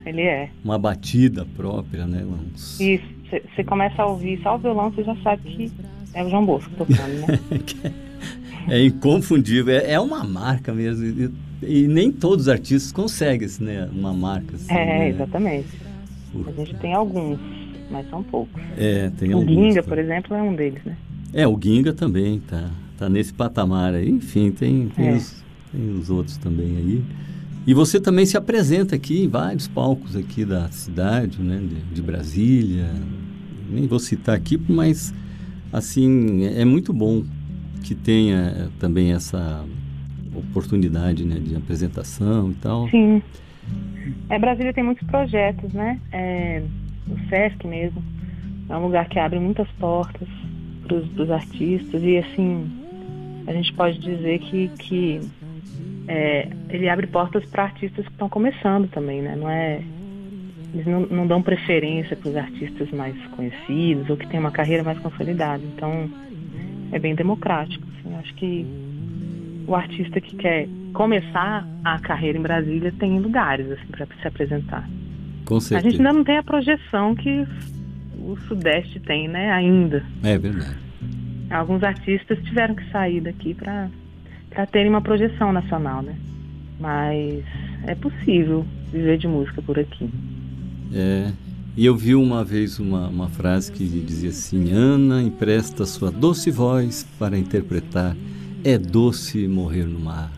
Ele é. Uma batida própria, né? Isso, você começa a ouvir só o violão, você já sabe que é o João Bosco tocando, né? É inconfundível, é uma marca mesmo. E nem todos os artistas conseguem, né? Uma marca assim, né? Exatamente. A gente tem alguns, mas são poucos. Tem o alguns. Ginga, por exemplo, é um deles, né? O Ginga também tá nesse patamar aí. Enfim, tem os outros também aí. E você também se apresenta aqui em vários palcos aqui da cidade, né? De Brasília. Nem vou citar aqui, mas assim, é muito bom que tenha também essa oportunidade, né, de apresentação e tal. Sim. Brasília tem muitos projetos, né? O Sesc mesmo é um lugar que abre muitas portas para os artistas e, assim, a gente pode dizer que ele abre portas para artistas que estão começando também, né? Eles não dão preferência para os artistas mais conhecidos ou que têm uma carreira mais consolidada. Então, é bem democrático. Assim, acho que o artista que quer começar a carreira em Brasília tem lugares assim, para se apresentar. Com certeza. A gente ainda não tem a projeção que o Sudeste tem, né? Ainda. É verdade. Alguns artistas tiveram que sair daqui para terem uma projeção nacional, né? Mas é possível viver de música por aqui. E eu vi uma vez uma frase que dizia assim: Ana empresta sua doce voz para interpretar É Doce Morrer no Mar.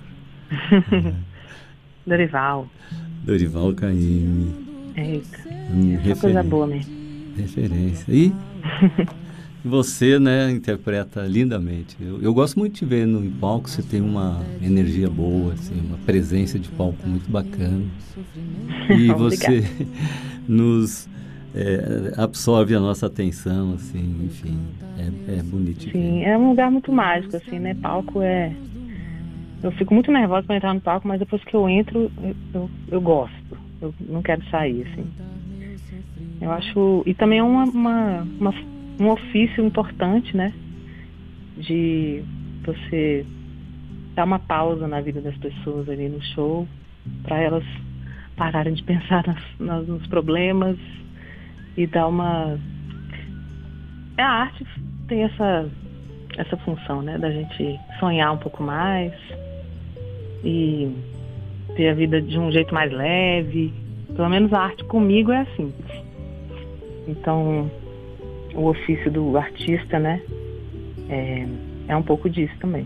Dorival Caymmi. Eita, essa coisa boa mesmo. Referência. E você, né, interpreta lindamente. Eu gosto muito de ver no palco, você tem uma energia boa, assim, uma presença de palco muito bacana. E você nos absorve a nossa atenção, assim, enfim, é bonito. Sim, é um lugar muito mágico, assim, né? Palco eu fico muito nervosa para entrar no palco, mas depois que eu entro, eu gosto. Eu não quero sair, assim. Eu acho... E também é um ofício importante, né? De você dar uma pausa na vida das pessoas ali no show, para elas pararem de pensar nos problemas e dar uma... A arte tem essa função, né? Da gente sonhar um pouco mais e ter a vida de um jeito mais leve. Pelo menos a arte comigo é assim. Então, o ofício do artista, né? É um pouco disso também.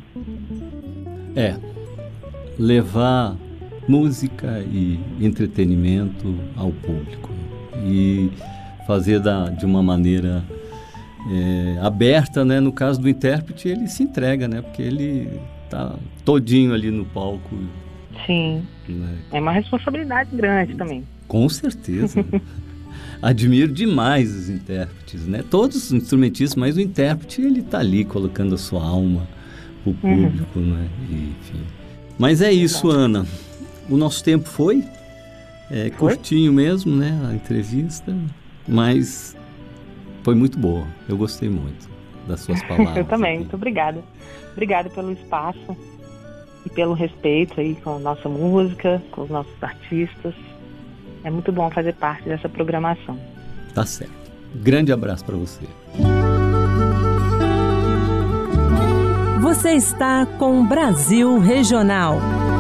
Levar música e entretenimento ao público e fazer de uma maneira aberta, né? No caso do intérprete, ele se entrega, né? Porque ele tá todinho ali no palco. Sim, né? É uma responsabilidade grande também. Com certeza. Admiro demais os intérpretes, né? Todos os instrumentistas, mas o intérprete, ele tá ali colocando a sua alma pro público, né? Enfim. Mas é isso, Ana. O nosso tempo foi curtinho mesmo, né? A entrevista, mas foi muito boa. Eu gostei muito das suas palavras. Eu também, muito obrigada. Obrigada pelo espaço e pelo respeito aí com a nossa música, com os nossos artistas. É muito bom fazer parte dessa programação. Tá certo. Grande abraço para você. Você está com Brasil Regional.